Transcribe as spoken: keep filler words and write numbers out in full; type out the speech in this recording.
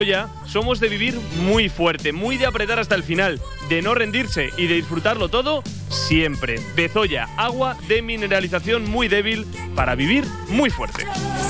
Ya somos de vivir muy fuerte, muy de apretar hasta el final, de no rendirse y de disfrutarlo todo siempre. Bezoya, agua de mineralización muy débil para vivir muy fuerte.